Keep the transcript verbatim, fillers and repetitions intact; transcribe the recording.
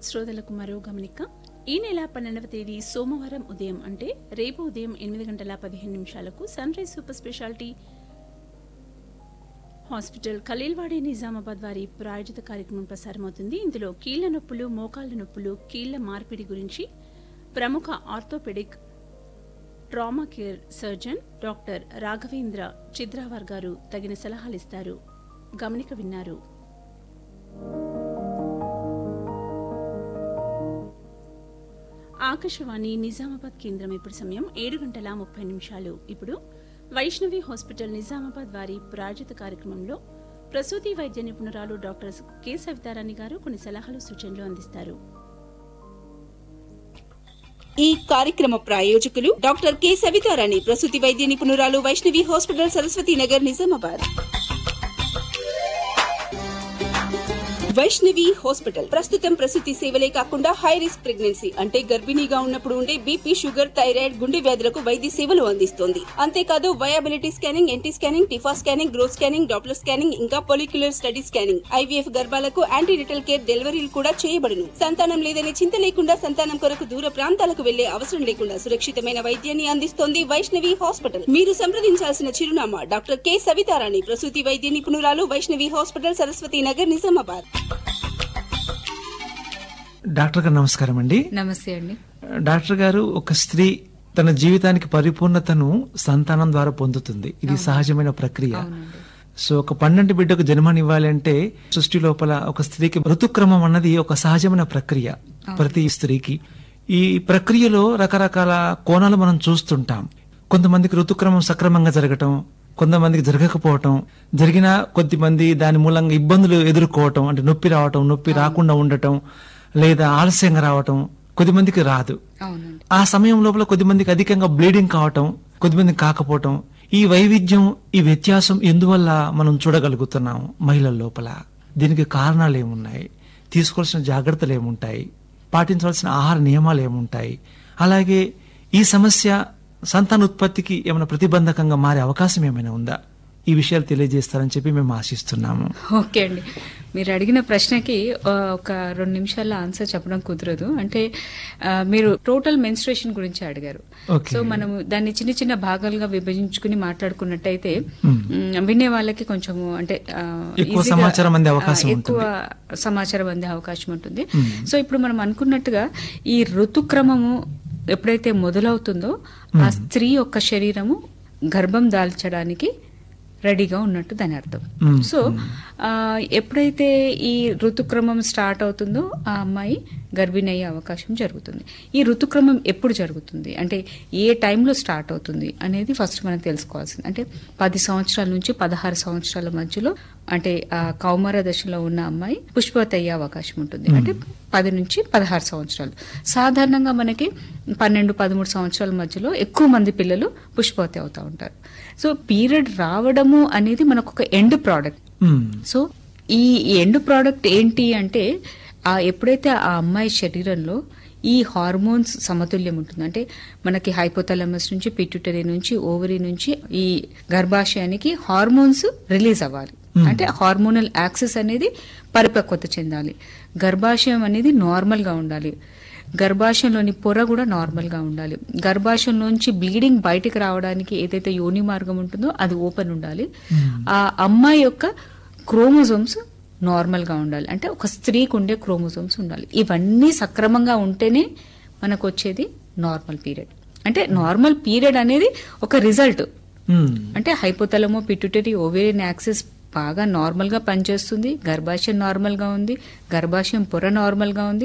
శ్రోతలకు మరో గమనిక. ఈ నెల పన్నెండవ తేదీ సోమవారం ఉదయం అంటే రేపు ఉదయం ఎనిమిది గంటల పదిహేను నిమిషాలకు sun rise super speciality hospital Khaleelwadi Nizamabad వారి ప్రాయోజిత కార్యక్రమం ప్రసారమవుతుంది. ఇందులో కీళ్ల నొప్పులు, మోకాళ్ల నొప్పులు, కీళ్ల మార్పిడి గురించి ప్రముఖ orthopaedic trauma care surgeon doctor Raghavendra చిద్రావర్ గారు తగిన సలహాలిస్తారు. గమనిక విన్నారు. ఆకాశవాణి నిజామాబాద్ కేంద్రం ఇప్పుడు సమయం ఏడు గంటల ముప్పై నిమిషాలు. ఇప్పుడు వైష్ణవి హాస్పిటల్ నిజామాబాద్ వారి ప్రాయోజిత కార్యక్రమంలో ప్రసూతి వైద్య నిపుణురాలు డాక్టర్ కె సవితారాణి గారు కొన్ని సలహాలు సూచనలు అందిస్తారు. ఈ కార్యక్రమ ప్రాయోజకులు డాక్టర్ కె సవితారాణి, ప్రసూతి వైద్య నిపుణురాలు, వైష్ణవి హాస్పిటల్, సరస్వతి నగర్, నిజామాబాద్. వైష్ణవి హాస్పిటల్ ప్రస్తుతం ప్రసూతి సేవలే కాకుండా హై రిస్క్ ప్రెగ్నెన్సీ అంటే గర్భిణీగా ఉన్నప్పుడు ఉండే బీపీ, షుగర్, థైరాయిడ్, గుండె వ్యాధులకు వైద్య సేవలు అందిస్తోంది. అంతేకాదు viability scanning, NT scanning, TIFFA scanning, growth scanning, Doppler scanning, ఇంకా follicular study scanning, IVF గర్భాలకు యాంటీరిటల్ care, డెలివరీలు కూడా చేయబడును. సంతానం లేదనే చింత లేకుండా, సంతానం కొరకు దూర ప్రాంతాలకు వెళ్లే అవసరం లేకుండా సురక్షితమైన వైద్యాన్ని అందిస్తోంది వైష్ణవి హాస్పిటల్. మీరు సంప్రదించాల్సిన చిరునామా డాక్టర్ కె సవితారాణి, ప్రసూతి వైద్య నిపుణురాలు, వైష్ణవి హాస్పిటల్, సరస్వతి నగర్, నిజామాబాద్. డాక్టర్ గారు నమస్కారం అండి. నమస్తే అండి. డాక్టర్ గారు, ఒక స్త్రీ తన జీవితానికి పరిపూర్ణతను సంతానం ద్వారా పొందుతుంది. ఇది సహజమైన ప్రక్రియ. సో ఒక పన్నెండు బిడ్డకు జన్మనివ్వాలి అంటే సృష్టి లోపల ఒక స్త్రీకి ఋతుక్రమం అన్నది ఒక సహజమైన ప్రక్రియ ప్రతి స్త్రీకి. ఈ ప్రక్రియలో రకరకాల కోణాలు మనం చూస్తుంటాం. కొంతమందికి ఋతుక్రమం సక్రమంగా జరగటం, కొంతమందికి జరగకపోవటం, జరిగిన కొద్దిమంది దాని మూలంగా ఇబ్బందులు ఎదుర్కోవటం, అంటే నొప్పి రావటం, నొప్పి రాకుండా ఉండటం, లేదా ఆలస్యంగా రావటం, కొద్దిమందికి రాదు. ఆ సమయం లోపల కొద్దిమందికి అధికంగా బ్లీడింగ్ కావటం, కొద్దిమందికి కాకపోవటం. ఈ వైవిధ్యం, ఈ వ్యత్యాసం ఎందువల్ల మనం చూడగలుగుతున్నాం మహిళల లోపల? దీనికి కారణాలు ఏమున్నాయి? తీసుకోవాల్సిన జాగ్రత్తలు ఏముంటాయి? పాటించవలసిన ఆహార నియమాలు ఏముంటాయి? అలాగే ఈ సమస్య సంతానోత్పత్తికి ఏమైనా ప్రతిబంధకంగా మారే అవకాశం ఏమైనా ఉందా? ఈ విషయాలు తెలియజేస్తారని చెప్పి మేము ఆశిస్తున్నాము. ఓకే అండి, మీరు అడిగిన ప్రశ్నకి ఒక రెండు నిమిషాల్లో ఆన్సర్ చెప్పడం కుదరదు. అంటే మీరు టోటల్ మెన్స్ట్రుయేషన్ గురించి అడిగారు. సో మనం దాన్ని చిన్న చిన్న భాగాలుగా విభజించుకుని మాట్లాడుకున్నట్టయితే వినే వాళ్ళకి కొంచెము అంటే ఎక్కువ సమాచారం అందే అవకాశం ఎక్కువ సమాచారం అందే అవకాశం ఉంటుంది. సో ఇప్పుడు మనం అనుకున్నట్టుగా ఈ ఋతుక్రమము ఎప్పుడైతే మొదలవుతుందో ఆ స్త్రీ యొక్క శరీరము గర్భం దాల్చడానికి రెడీగా ఉన్నట్టు దాని అర్థం. సో ఎప్పుడైతే ఈ ఋతుక్రమం స్టార్ట్ అవుతుందో ఆ అమ్మాయి గర్భిణి అయ్యే అవకాశం జరుగుతుంది. ఈ ఋతుక్రమం ఎప్పుడు జరుగుతుంది అంటే ఏ టైంలో స్టార్ట్ అవుతుంది అనేది ఫస్ట్ మనం తెలుసుకోవాల్సింది. అంటే పది సంవత్సరాల నుంచి పదహారు సంవత్సరాల మధ్యలో అంటే ఆ కౌమార దశలో ఉన్న అమ్మాయి పుష్పవతి అయ్యే అవకాశం ఉంటుంది. అంటే పది నుంచి పదహారు సంవత్సరాలు. సాధారణంగా మనకి పన్నెండు పదమూడు సంవత్సరాల మధ్యలో ఎక్కువ మంది పిల్లలు పుష్పవతి అవుతా ఉంటారు. సో పీరియడ్ రావడము అనేది మనకు ఒక ఎండ్ ప్రోడక్ట్. సో ఈ ఎండ్ ప్రోడక్ట్ ఏంటి అంటే ఆ ఎప్పుడైతే ఆ అమ్మాయి శరీరంలో ఈ హార్మోన్స్ సమతుల్యం ఉంటుంది, అంటే మనకి హైపోథాలమస్ నుంచి, పిట్యూటరీ నుంచి, ఓవరీ నుంచి ఈ గర్భాశయానికి హార్మోన్స్ రిలీజ్ అవ్వాలి. అంటే హార్మోనల్ యాక్సెస్ అనేది పరిపక్వత చెందాలి. గర్భాశయం అనేది నార్మల్ గా ఉండాలి. గర్భాశయంలోని పొర కూడా నార్మల్ గా ఉండాలి. గర్భాశయంలోంచి బ్లీడింగ్ బయటికి రావడానికి ఏదైతే యోని మార్గం ఉంటుందో అది ఓపెన్ ఉండాలి. ఆ అమ్మాయి యొక్క క్రోమోజోమ్స్ నార్మల్ గా ఉండాలి. అంటే ఒక స్త్రీకి ఉండే క్రోమోజోమ్స్ ఉండాలి. ఇవన్నీ సక్రమంగా ఉంటేనే మనకు వచ్చేది నార్మల్ పీరియడ్. అంటే నార్మల్ పీరియడ్ అనేది ఒక రిజల్ట్. అంటే హైపోథాలమో, పిట్యూటరీ, ఓవేరియన్ యాక్సిస్ బాగా నార్మల్ గా పనిచేస్తుంది. గర్భాశయం నార్మల్ గా ఉంది. గర్భాశయం పొర నార్మల్ గా ఉంది.